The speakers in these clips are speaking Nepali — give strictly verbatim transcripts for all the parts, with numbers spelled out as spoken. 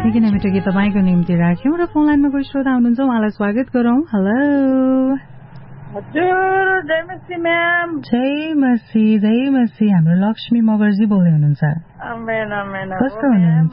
निकै नै मिठो गीत तपाईँको निम्ति राख्यौँ र फोन लाइनमा कोही श्रोता हुनुहुन्छ उहाँलाई स्वागत गरौँ। हेलो हजुर, जय मसी म्याम। जय मसी जय मसी। हाम्रो लक्ष्मी मगरजी बोल्दै हुनुहुन्छ। आमेन आमेन। कस्तो हुनुहुन्छ?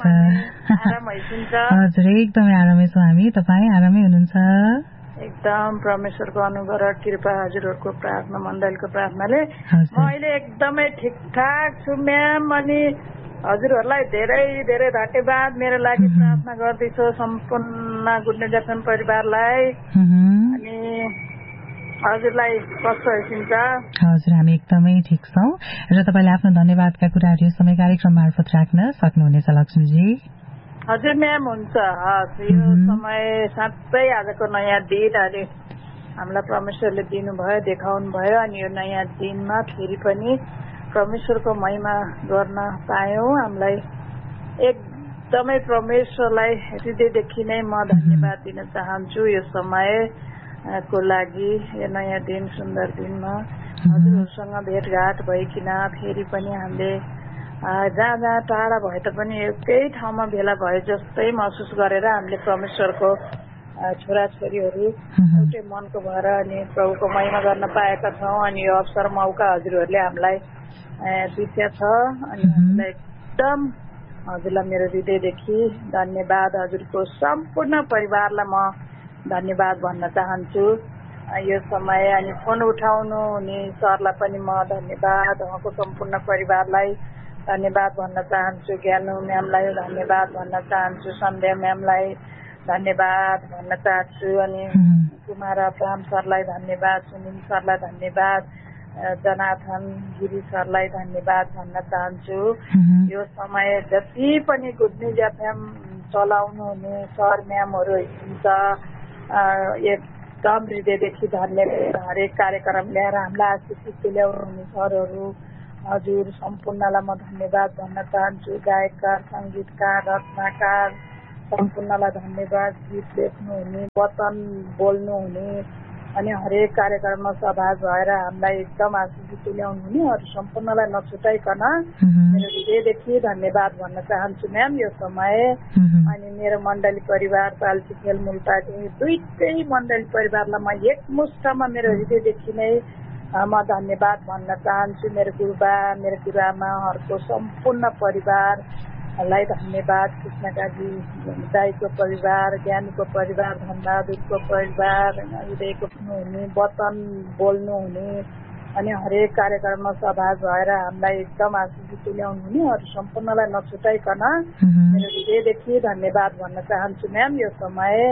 हजुर, एकदमै आरामै छौँ हामी। तपाईँ आरामै हुनुहुन्छ? एकदम परमेश्वरको अनुग्रह र कृपा, हजुरहरूको प्रार्थना, मण्डलीको प्रार्थनाले म अहिले एकदमै ठिकठाक छु म्याम। अनि हजुरहरूलाई धेरै धेरै धन्यवाद। मेरो लागि प्रार्थना गर्दैछु सम्पूर्ण गुड न्युज एफएम परिवारलाई। अनि हजुरलाई कस्तो हुनुहुन्छ? हजुर, हामी एकदमै ठिक छौँ र तपाईँले आफ्नो धन्यवादका कुराहरू यो समय कार्यक्रम मार्फत राख्न सक्नुहुनेछ लक्ष्मीजी। हजुर म्याम, हुन्छ। हस्, यो समय साँच्चै आजको नयाँ दिन अनि हामीलाई परमेश्वरले दिनुभयो, देखाउनु भयो। अनि यो नयाँ दिनमा फेरि पनि परमेश्वरको महिमा गर्न पायौँ। हामीलाई एकदमै परमेश्वरलाई हृदयदेखि नै म धन्यवाद दिन चाहन्छु यो समयको लागि। यो नयाँ दिन, सुन्दर दिनमा हजुरहरूसँग भेटघाट भइकन फेरि पनि हामीले जहाँ जहाँ टाढा भए तापनि एकै ठाउँमा भेला भए जस्तै महसुस गरेर हामीले परमेश्वरको छोराछोरीहरू एउटै मनको भएर अनि प्रभुको महिमा गर्न पाएका छौँ। अनि यो अवसर मौका हजुरहरूले हामीलाई दिएको छ। अनि हामीलाई एकदम हजुरलाई मेरो हृदयदेखि धन्यवाद। हजुरको सम्पूर्ण परिवारलाई म धन्यवाद भन्न चाहन्छु यो समय। अनि फोन उठाउनु हुने सरलाई पनि म धन्यवाद, उहाँको सम्पूर्ण परिवारलाई धन्यवाद भन्न चाहन्छु। ज्ञानु म्यामलाई धन्यवाद भन्न चाहन्छु। सन्ध्या म्यामलाई धन्यवाद भन्न चाहन्छु। अनि कुमार अब्राम सरलाई धन्यवाद, सुनिल सरलाई धन्यवाद, जनाथन गिरी सरलाई धन्यवाद भन्न चाहन्छु। यो समय जति पनि गुड न्युज एफएम चलाउनु हुने सर म्यामहरू हुनुहुन्छ एकदम हृदयदेखि धन्यवाद। हरेक कार्यक्रम ल्याएर हामीलाई आशिष तुल्याउनु हुने सरहरू हजुर सम्पूर्णलाई म धन्यवाद भन्न चाहन्छु। गायककार, सङ्गीतकार, रचनाकार सम्पूर्णलाई धन्यवाद। गीत लेख्नुहुने, वचन बोल्नुहुने अनि हरेक कार्यक्रममा सहभागी भएर हामीलाई एकदम आशिष तुल्याउनु हुने अरू सम्पूर्णलाई नछुटाइकन मेरो हृदयदेखि धन्यवाद भन्न चाहन्छु म्याम यो समय। अनि मेरो मण्डली परिवार पाल्ची खेल मुलतानी दुईटै मण्डली परिवारलाई म एकमुष्टमा मेरो हृदयदेखि नै म धन्यवाद भन्न चाहन्छु। मेरो गुरुबा, मेरो गुरुआमाहरूको सम्पूर्ण परिवारलाई धन्यवाद। कृष्णकाजी दाईको परिवार, ज्ञानीको परिवार, धनबहादुरको परिवार, हृदयको हुने, वचन बोल्नुहुने अनि हरेक कार्यक्रममा सहभागी भएर हामीलाई एकदम आशिष तुल्याउनु हुने अरू सम्पूर्णलाई नछुटाइकन मेरो हृदयदेखि धन्यवाद भन्न चाहन्छु म्याम यो समय।